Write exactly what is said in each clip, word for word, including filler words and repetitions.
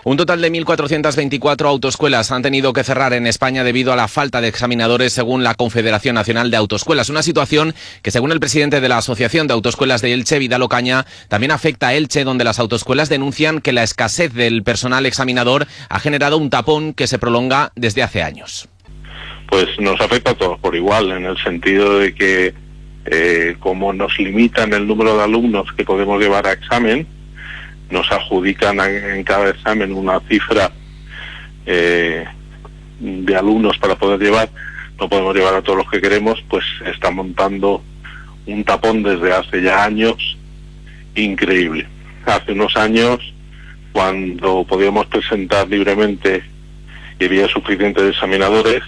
Un total de mil cuatrocientas veinticuatro autoescuelas han tenido que cerrar en España debido a la falta de examinadores, según la Confederación Nacional de Autoescuelas. Una situación que, según el presidente de la Asociación de Autoescuelas de Elche, Vidal Ocaña, también afecta a Elche, donde las autoescuelas denuncian que la escasez del personal examinador ha generado un tapón que se prolonga desde hace años. Pues nos afecta a todos por igual, en el sentido de que eh, como nos limitan el número de alumnos que podemos llevar a examen, nos adjudican en cada examen una cifra eh, de alumnos para poder llevar, no podemos llevar a todos los que queremos, pues está montando un tapón desde hace ya años increíble. Hace unos años, cuando podíamos presentar libremente y había suficientes examinadores,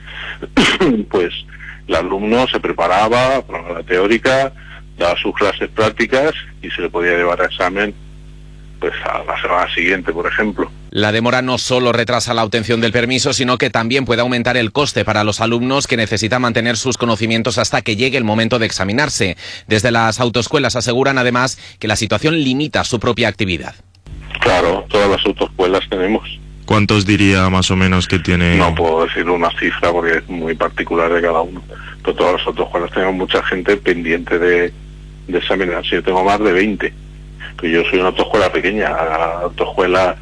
pues el alumno se preparaba para la teórica, daba sus clases prácticas y se le podía llevar a examen pues a la semana siguiente, por ejemplo. La demora no solo retrasa la obtención del permiso, sino que también puede aumentar el coste para los alumnos que necesitan mantener sus conocimientos hasta que llegue el momento de examinarse. Desde las autoescuelas aseguran además que la situación limita su propia actividad. Claro, todas las autoescuelas tenemos. ¿Cuántos diría más o menos que tiene? No puedo decir una cifra porque es muy particular de cada uno, pero todas las autoescuelas tenemos mucha gente pendiente de, de examinarse. Yo tengo más de veinte. Yo soy una autoescuela pequeña, la autoescuela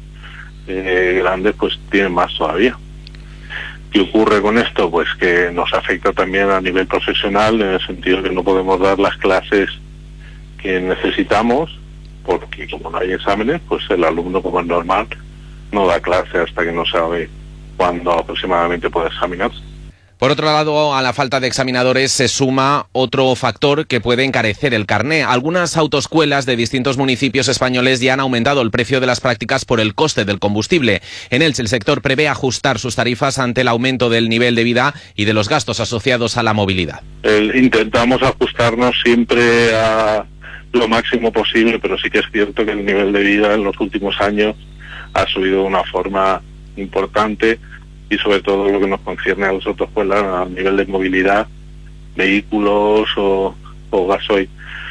eh, grandes pues tienen más todavía. ¿Qué ocurre con esto? Pues que nos afecta también a nivel profesional, en el sentido que no podemos dar las clases que necesitamos, porque como no hay exámenes, pues el alumno, como es normal, no da clase hasta que no sabe cuándo aproximadamente puede examinarse. Por otro lado, a la falta de examinadores se suma otro factor que puede encarecer el carné. Algunas autoescuelas de distintos municipios españoles ya han aumentado el precio de las prácticas por el coste del combustible. En Elche, el sector prevé ajustar sus tarifas ante el aumento del nivel de vida y de los gastos asociados a la movilidad. El, intentamos ajustarnos siempre a lo máximo posible, pero sí que es cierto que el nivel de vida en los últimos años ha subido de una forma importante, y sobre todo lo que nos concierne a las autoescuelas a nivel de movilidad, vehículos o, o gasoil,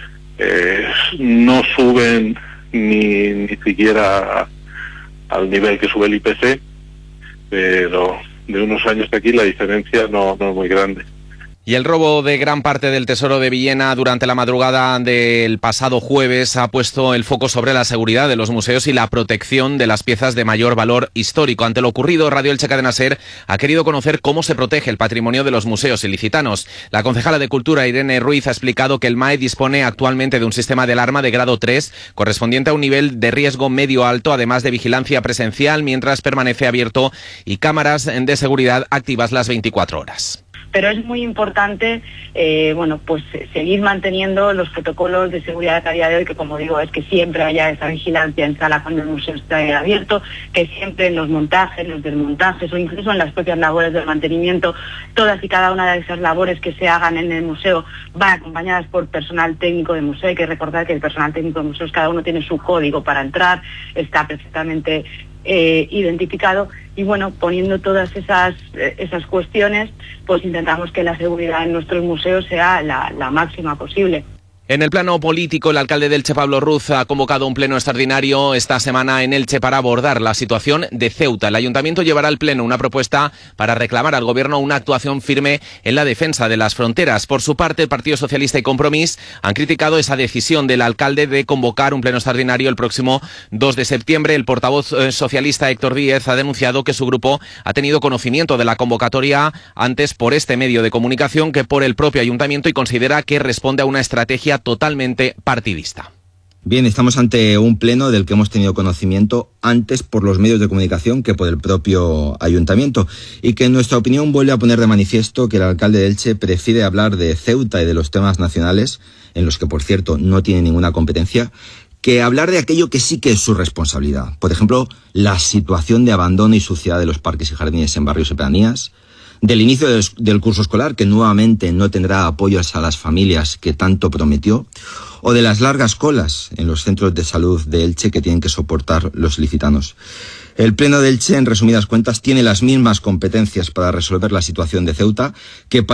eh, no suben ni, ni siquiera al nivel que sube el I P C, pero de unos años de aquí la diferencia no, no es muy grande. Y el robo de gran parte del tesoro de Villena durante la madrugada del pasado jueves ha puesto el foco sobre la seguridad de los museos y la protección de las piezas de mayor valor histórico. Ante lo ocurrido, Radio Elche Cadena Ser ha querido conocer cómo se protege el patrimonio de los museos ilicitanos. La concejala de Cultura, Irene Ruiz, ha explicado que el M A E dispone actualmente de un sistema de alarma de grado tres, correspondiente a un nivel de riesgo medio-alto, además de vigilancia presencial mientras permanece abierto, y cámaras de seguridad activas las veinticuatro horas. Pero es muy importante eh, bueno, pues seguir manteniendo los protocolos de seguridad a día de hoy, que como digo, es que siempre haya esa vigilancia en sala cuando el museo está abierto, que siempre en los montajes, los desmontajes o incluso en las propias labores de mantenimiento, todas y cada una de esas labores que se hagan en el museo van acompañadas por personal técnico de museo. Hay que recordar que el personal técnico de museos, cada uno tiene su código para entrar, está perfectamente Eh, identificado, y bueno, poniendo todas esas eh, esas cuestiones, pues intentamos que la seguridad en nuestros museos sea la, la máxima posible. En el plano político, el alcalde de Elche, Pablo Ruz, ha convocado un pleno extraordinario esta semana en Elche para abordar la situación de Ceuta. El ayuntamiento llevará al pleno una propuesta para reclamar al gobierno una actuación firme en la defensa de las fronteras. Por su parte, el Partido Socialista y Compromís han criticado esa decisión del alcalde de convocar un pleno extraordinario el próximo dos de septiembre. El portavoz socialista Héctor Díez ha denunciado que su grupo ha tenido conocimiento de la convocatoria antes por este medio de comunicación que por el propio ayuntamiento, y considera que responde a una estrategia totalmente partidista. Bien, estamos ante un pleno del que hemos tenido conocimiento antes por los medios de comunicación que por el propio ayuntamiento, y que en nuestra opinión vuelve a poner de manifiesto que el alcalde de Elche prefiere hablar de Ceuta y de los temas nacionales, en los que por cierto no tiene ninguna competencia, que hablar de aquello que sí que es su responsabilidad. Por ejemplo, la situación de abandono y suciedad de los parques y jardines en barrios y pedanías, del inicio del, del curso escolar, que nuevamente no tendrá apoyos a las familias que tanto prometió, o de las largas colas en los centros de salud de Elche que tienen que soportar los ilicitanos. El Pleno de Elche, en resumidas cuentas, tiene las mismas competencias para resolver la situación de Ceuta que para